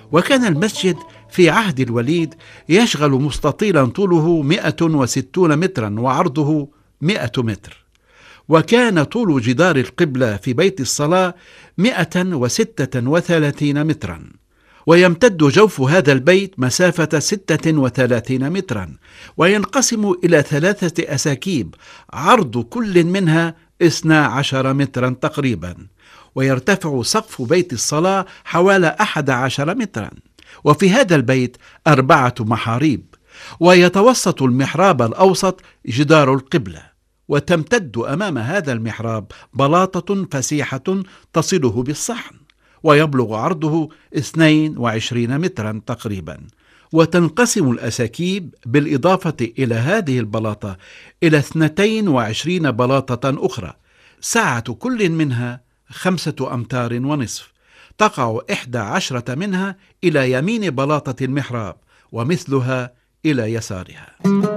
وكان المسجد في عهد الوليد يشغل مستطيلا طوله 160 مترا وعرضه 100 متر، وكان طول جدار القبلة في بيت الصلاة 136 مترا، ويمتد جوف هذا البيت مسافة 36 مترا، وينقسم إلى 3 أساكيب عرض كل منها 12 مترا تقريبا، ويرتفع سقف بيت الصلاة حوالي 11 مترا. وفي هذا البيت 4 محاريب، ويتوسط المحراب الأوسط جدار القبلة، وتمتد أمام هذا المحراب بلاطة فسيحة تصله بالصحن، ويبلغ عرضه 22 مترا تقريبا. وتنقسم الأساكيب بالإضافة إلى هذه البلاطة إلى 22 بلاطة أخرى، سعة كل منها 5 أمتار ونصف، تقع 11 منها إلى يمين بلاطة المحراب، ومثلها إلى يسارها.